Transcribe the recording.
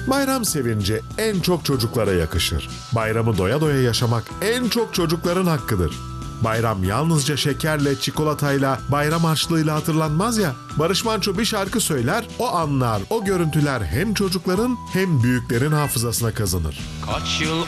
Bayram sevinci en çok çocuklara yakışır. Bayramı doya doya yaşamak en çok çocukların hakkıdır. Bayram yalnızca şekerle, çikolatayla, bayram harçlığıyla hatırlanmaz ya. Barış Manço bir şarkı söyler, o anlar, o görüntüler hem çocukların hem büyüklerin hafızasına kazınır. Kaç yıl